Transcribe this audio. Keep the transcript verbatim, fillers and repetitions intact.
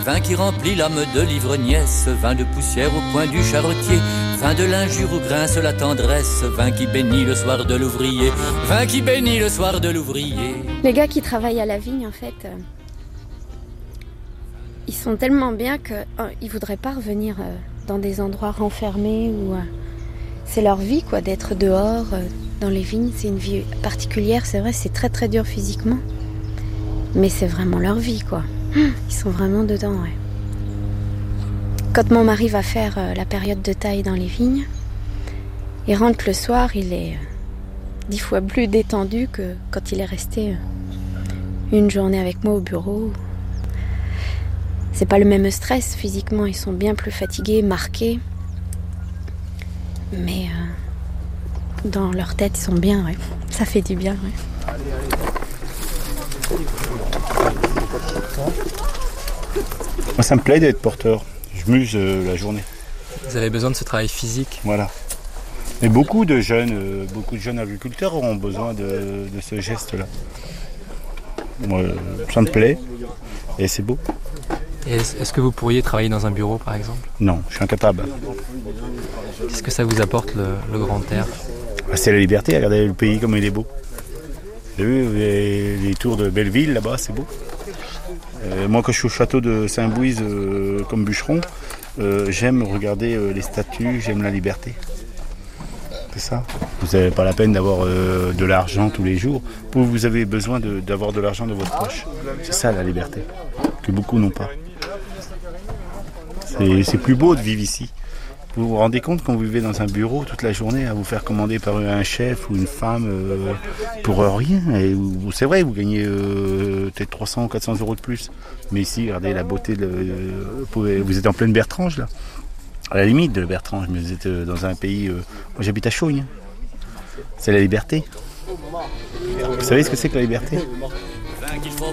vin qui remplit l'âme de l'ivrognesse, vin de poussière au point du charretier, vin de l'injure où grince la tendresse, vin qui bénit le soir de l'ouvrier, vin qui bénit le soir de l'ouvrier. Les gars qui travaillent à la vigne, en fait, euh, ils sont tellement bien qu'ils euh, ne voudraient pas revenir euh, dans des endroits renfermés où euh, c'est leur vie, quoi, d'être dehors, euh, dans les vignes. C'est une vie particulière, c'est vrai, c'est très très dur physiquement. Mais c'est vraiment leur vie, quoi. Ils sont vraiment dedans, ouais. Quand mon mari va faire euh, la période de taille dans les vignes, il rentre le soir, il est euh, dix fois plus détendu que quand il est resté euh, une journée avec moi au bureau. C'est pas le même stress, physiquement, ils sont bien plus fatigués, marqués. Mais euh, dans leur tête, ils sont bien, ouais. Ça fait du bien, ouais. Moi, ça me plaît d'être porteur. Je muse euh, la journée. Vous avez besoin de ce travail physique. Voilà. Mais beaucoup de jeunes, euh, beaucoup de jeunes agriculteurs ont besoin de, de ce geste-là. Moi, ça me plaît et c'est beau. Et est-ce que vous pourriez travailler dans un bureau, par exemple? Non, je suis incapable. Qu'est-ce que ça vous apporte, le, le grand air? C'est la liberté. Regardez le pays comme il est beau. Vous avez vu les, les tours de Belleville, là-bas, c'est beau. Euh, moi, quand je suis au château de Saint-Bouise euh, comme bûcheron, euh, j'aime regarder euh, les statues, j'aime la liberté. C'est ça. Vous n'avez pas la peine d'avoir euh, de l'argent tous les jours. Vous, vous avez besoin de, d'avoir de l'argent dans votre poche. C'est ça la liberté, que beaucoup n'ont pas. C'est, c'est plus beau de vivre ici. Vous vous rendez compte quand vous vivez dans un bureau toute la journée à vous faire commander par un chef ou une femme euh, pour rien. Et vous, c'est vrai, vous gagnez euh, peut-être trois cents ou quatre cents euros de plus. Mais ici, regardez la beauté. De, euh, vous êtes en pleine Bertrange, là. À la limite de Bertrange, mais vous êtes euh, dans un pays... Euh, moi, j'habite à Chaugne. C'est la liberté. Vous savez ce que c'est que la liberté? Vin qu'il faut